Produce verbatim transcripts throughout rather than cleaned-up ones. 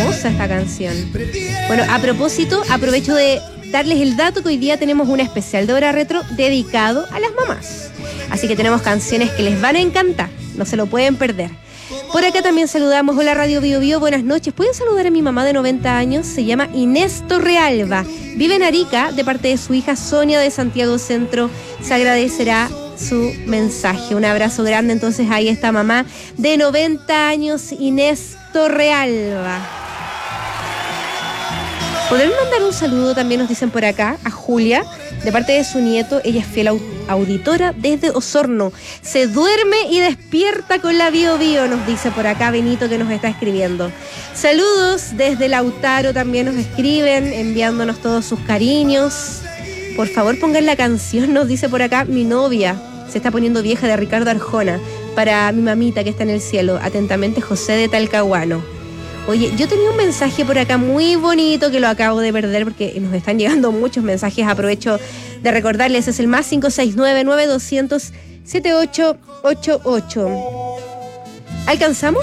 hermosa esta canción. Bueno, a propósito, aprovecho de darles el dato que hoy día tenemos un especial de Hora Retro dedicado a las mamás. Así que tenemos canciones que les van a encantar, no se lo pueden perder. Por acá también saludamos, hola Radio Bio Bio, buenas noches. Pueden saludar a mi mamá de noventa años, se llama Inés Torrealba. Vive en Arica, de parte de su hija Sonia de Santiago Centro. Se agradecerá su mensaje. Un abrazo grande entonces ahí está mamá de noventa años, Inés Torrealba. ¿Podrán mandar un saludo también, nos dicen por acá, a Julia, de parte de su nieto? Ella es fiel auditora desde Osorno. Se duerme y despierta con la Bio Bio, nos dice por acá Benito, que nos está escribiendo. Saludos desde Lautaro, también nos escriben, enviándonos todos sus cariños. Por favor, pongan la canción, nos dice por acá mi novia. Se está poniendo vieja, de Ricardo Arjona, para mi mamita que está en el cielo. Atentamente, José de Talcahuano. Oye, yo tenía un mensaje por acá muy bonito que lo acabo de perder porque nos están llegando muchos mensajes. Aprovecho de recordarles, es el más cinco seis nueve, nueve dos cero cero, siete ocho ocho ocho. ¿Alcanzamos?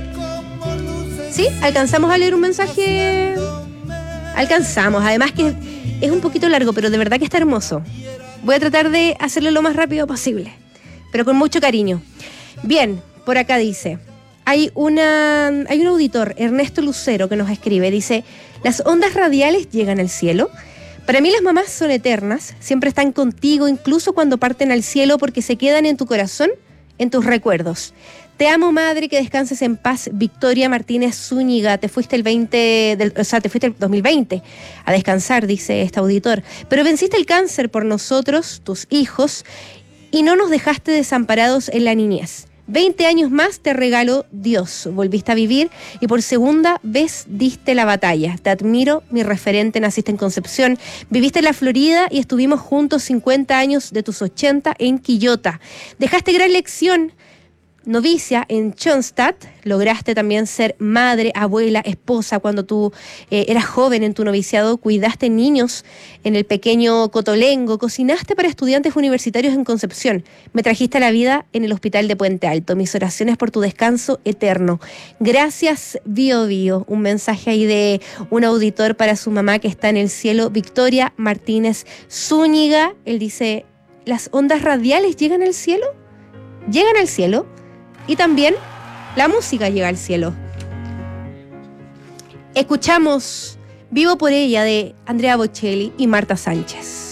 ¿Sí? ¿Alcanzamos a leer un mensaje? Alcanzamos, además que es un poquito largo, pero de verdad que está hermoso. Voy a tratar de hacerlo lo más rápido posible, pero con mucho cariño. Bien, por acá dice... Hay, una, hay un auditor, Ernesto Lucero, que nos escribe, dice, ¿las ondas radiales llegan al cielo? Para mí las mamás son eternas, siempre están contigo, incluso cuando parten al cielo, porque se quedan en tu corazón, en tus recuerdos. Te amo, madre, que descanses en paz. Victoria Martínez Zúñiga, te fuiste el veinte, del, o sea, te fuiste el dos mil veinte a descansar, dice este auditor. Pero venciste el cáncer por nosotros, tus hijos, y no nos dejaste desamparados en la niñez. veinte años más te regaló Dios. Volviste a vivir y por segunda vez diste la batalla. Te admiro, mi referente. Naciste en Concepción, viviste en la Florida y estuvimos juntos cincuenta años de tus ochenta en Quillota. Dejaste gran lección, novicia en Schoenstatt. Lograste también ser madre, abuela, esposa cuando tú eh, eras joven en tu noviciado. Cuidaste niños en el pequeño Cotolengo. Cocinaste para estudiantes universitarios en Concepción. Me trajiste a la vida en el hospital de Puente Alto. Mis oraciones por tu descanso eterno. Gracias, Bio Bio. Un mensaje ahí de un auditor para su mamá que está en el cielo, Victoria Martínez Zúñiga. Él dice, ¿las ondas radiales llegan al cielo? Llegan al cielo. Y también la música llega al cielo. Escuchamos Vivo por ella de Andrea Bocelli y Marta Sánchez.